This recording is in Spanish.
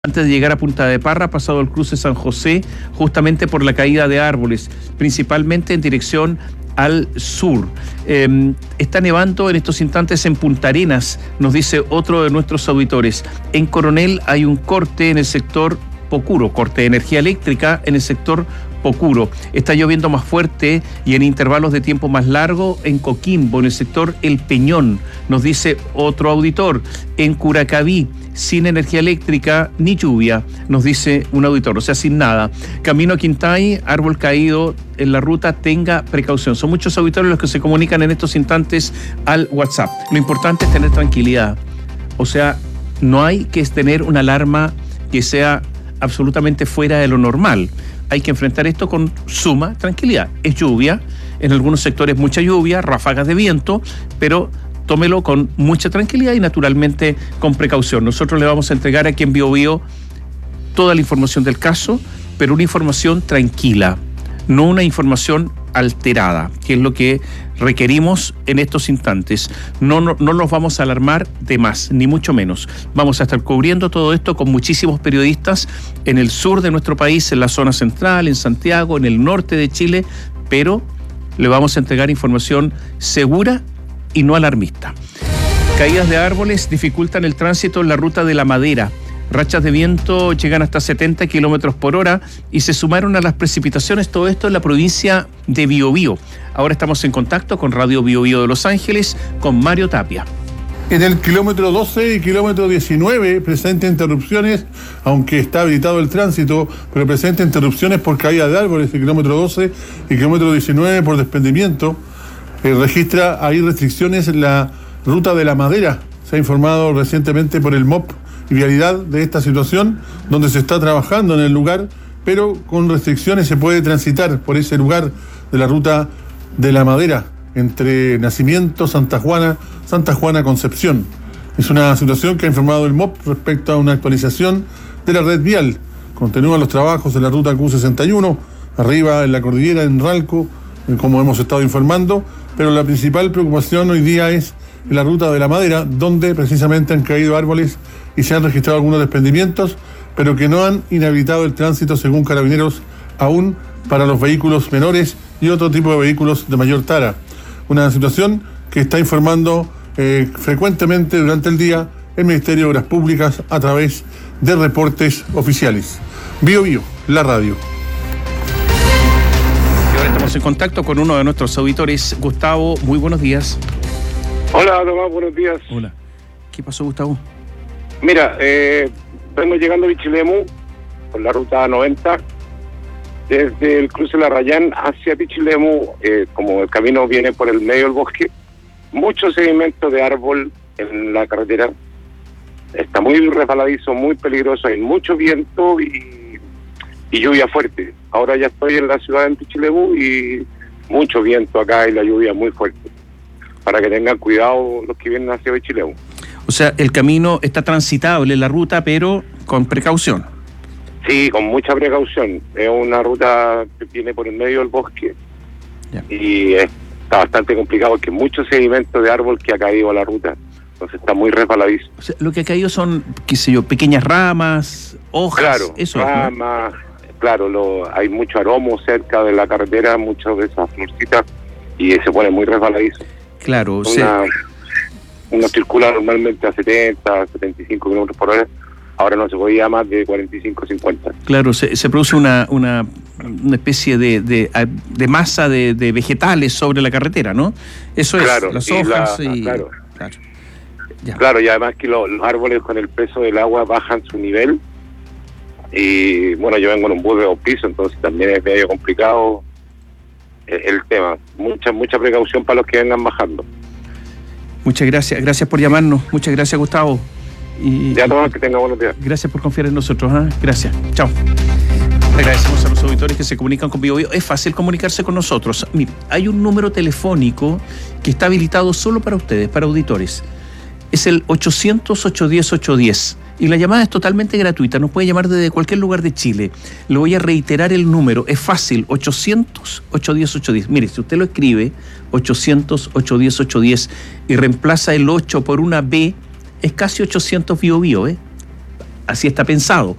Antes de llegar a Punta de Parra, pasado el cruce San José, justamente por la caída de árboles, principalmente en dirección al sur. Está nevando en estos instantes en Punta Arenas, nos dice otro de nuestros auditores. En Coronel hay un corte en el sector Pocuro, corte de energía eléctrica en el sector Pocuro. Está lloviendo más fuerte y en intervalos de tiempo más largo en Coquimbo, en el sector El Peñón, nos dice otro auditor. En Curacaví, sin energía eléctrica ni lluvia, nos dice un auditor, o sea, sin nada. Camino a Quintay, árbol caído en la ruta, tenga precaución. Son muchos auditores los que se comunican en estos instantes al WhatsApp. Lo importante es tener tranquilidad. O sea, no hay que tener una alarma que sea absolutamente fuera de lo normal. Hay que enfrentar esto con suma tranquilidad. Es lluvia, en algunos sectores mucha lluvia, ráfagas de viento, pero tómelo con mucha tranquilidad y naturalmente con precaución. Nosotros le vamos a entregar a quien Biobío toda la información del caso, pero una información tranquila, no una información alterada, que es lo que requerimos en estos instantes. No nos vamos a alarmar de más, ni mucho menos. Vamos a estar cubriendo todo esto con muchísimos periodistas en el sur de nuestro país, en la zona central, en Santiago, en el norte de Chile, pero le vamos a entregar información segura y no alarmista. Caídas de árboles dificultan el tránsito en la ruta de La Madera. Rachas de viento llegan hasta 70 kilómetros por hora y se sumaron a las precipitaciones, todo esto en la provincia de Biobío. Ahora estamos en contacto con Radio Biobío de Los Ángeles, con Mario Tapia. En el kilómetro 12 y kilómetro 19 presenta interrupciones, aunque está habilitado el tránsito, pero presenta interrupciones por caída de árboles, el kilómetro 12 y kilómetro 19 por desprendimiento. Registra ahí restricciones en la ruta de La Madera. Se ha informado recientemente por el MOP y Vialidad de esta situación, donde se está trabajando en el lugar, pero con restricciones se puede transitar por ese lugar de la ruta de La Madera, entre Nacimiento, Santa Juana, Concepción. Es una situación que ha informado el MOP respecto a una actualización de la red vial. Continúan los trabajos en la ruta Q61, arriba en la cordillera, en Ralco, como hemos estado informando, pero la principal preocupación hoy día es en la ruta de La Madera, donde precisamente han caído árboles y se han registrado algunos desprendimientos, pero que no han inhabilitado el tránsito, según Carabineros, aún para los vehículos menores y otro tipo de vehículos de mayor tara. Una situación que está informando frecuentemente durante el día el Ministerio de Obras Públicas a través de reportes oficiales. Biobío, la radio. Y ahora estamos en contacto con uno de nuestros auditores, Gustavo. Muy buenos días. Hola, Tomás, buenos días. Hola. ¿Qué pasó, Gustavo? Mira, vengo llegando a Pichilemu por la ruta 90, desde el cruce de la Rayán hacia Pichilemu, como el camino viene por el medio del bosque, mucho sedimento de árbol en la carretera, está muy resbaladizo, muy peligroso, hay mucho viento y lluvia fuerte. Ahora ya estoy en la ciudad de Pichilemu y mucho viento acá y la lluvia muy fuerte, para que tengan cuidado los que vienen hacia Pichilemu. O sea, el camino está transitable, la ruta, pero con precaución. Sí, con mucha precaución. Es una ruta que viene por el medio del bosque. Ya. Y está bastante complicado porque mucho sedimento de árbol que ha caído a la ruta. Entonces está muy resbaladizo. O sea, lo que ha caído son, qué sé yo, pequeñas ramas, hojas. Claro, eso, ramas, ¿no? Claro, hay mucho aromo cerca de la carretera, muchas de esas florcitas, y se pone muy resbaladizo. Claro, o sea, uno circula normalmente a 70, 75 kilómetros por hora, ahora no se podía más de 45, 50. Claro, se produce una especie de masa de vegetales sobre la carretera, ¿no? Eso es, claro, las hojas Claro. Ya. Claro, y además que los árboles con el peso del agua bajan su nivel, y bueno, yo vengo en un bus de 2 pisos, entonces también es medio complicado el tema. Mucha precaución para los que vengan bajando. Muchas gracias por llamarnos. Muchas gracias, Gustavo. Ya, Tomás, que tenga buenos días. Gracias por confiar en nosotros. Gracias. Chao. Agradecemos a los auditores que se comunican con Biobío. Es fácil comunicarse con nosotros. Mire, hay un número telefónico que está habilitado solo para ustedes, para auditores. Es el 800-810-810. Y la llamada es totalmente gratuita. Nos puede llamar desde cualquier lugar de Chile. Le voy a reiterar el número. Es fácil. 800-810-810. Mire, si usted lo escribe, 800-810-810, y reemplaza el 8 por una B, es casi 800 Biobío, así está pensado.